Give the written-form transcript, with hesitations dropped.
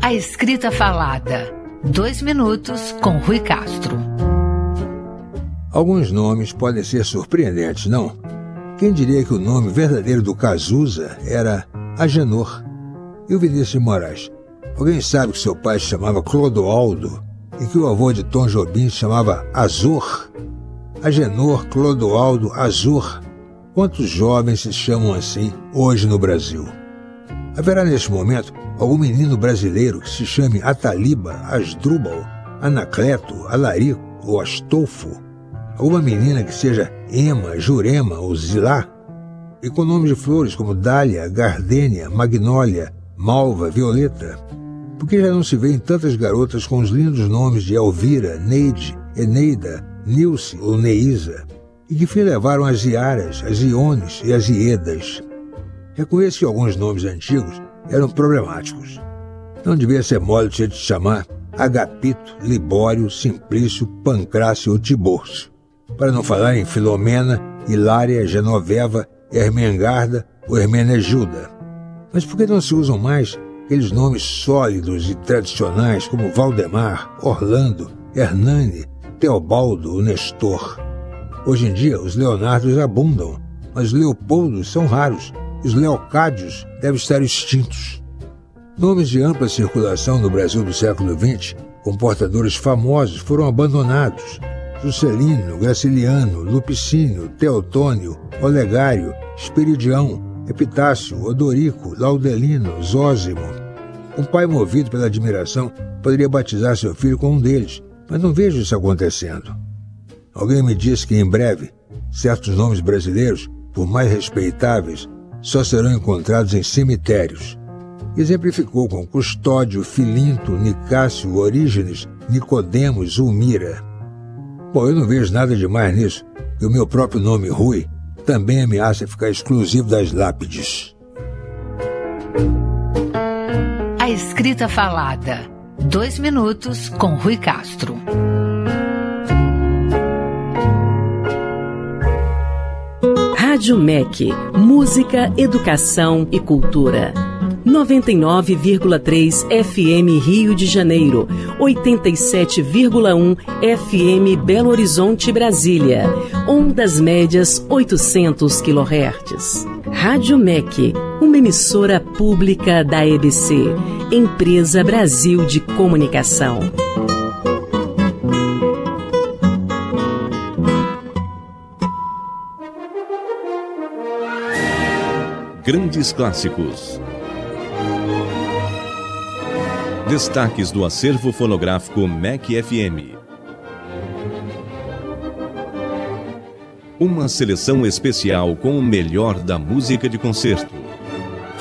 A Escrita Falada. 2 minutos com Rui Castro. Alguns nomes podem ser surpreendentes, não? Quem diria que o nome verdadeiro do Cazuza era Agenor? E o Vinícius de Moraes? Alguém sabe que seu pai se chamava Clodoaldo e que o avô de Tom Jobim se chamava Azor? Agenor, Clodoaldo, Azor. Quantos jovens se chamam assim hoje no Brasil? Haverá neste momento algum menino brasileiro que se chame Ataliba, Asdrúbal, Anacleto, Alarico ou Astolfo? Alguma menina que seja Ema, Jurema ou Zilá? E com nomes de flores como Dália, Gardênia, Magnólia, Malva, Violeta? Por que já não se vêem tantas garotas com os lindos nomes de Elvira, Neide, Eneida, Nilce ou Neísa? E que fim levaram as Iaras, as Iones e as Iedas? Reconheço que alguns nomes antigos eram problemáticos. Não devia ser mole de te chamar Agapito, Libório, Simplício, Pancrácio ou Tibúrcio, para não falar em Filomena, Hilária, Genoveva, Hermengarda ou Hermenegilda. Mas por que não se usam mais aqueles nomes sólidos e tradicionais como Valdemar, Orlando, Hernani, Teobaldo ou Nestor? Hoje em dia os Leonardos abundam, mas os Leopoldos são raros. Os Leocádios devem estar extintos. Nomes de ampla circulação no Brasil do século XX, com portadores famosos, foram abandonados. Juscelino, Graciliano, Lupicínio, Teotônio, Olegário, Esperidião, Epitácio, Odorico, Laudelino, Zósimo. Um pai movido pela admiração poderia batizar seu filho com um deles, mas não vejo isso acontecendo. Alguém me disse que em breve certos nomes brasileiros, por mais respeitáveis, só serão encontrados em cemitérios. Exemplificou com Custódio, Filinto, Nicásio, Orígenes, Nicodemos, Zulmira. Bom, eu não vejo nada demais nisso, e o meu próprio nome, Rui, também ameaça ficar exclusivo das lápides. A Escrita Falada. 2 minutos com Rui Castro. Rádio MEC, Música, Educação e Cultura. 99,3 FM Rio de Janeiro, 87,1 FM Belo Horizonte, Brasília, ondas médias 800 kHz. Rádio MEC, uma emissora pública da EBC, Empresa Brasil de Comunicação. Grandes clássicos. Destaques do acervo fonográfico MEC FM. Uma seleção especial com o melhor da música de concerto.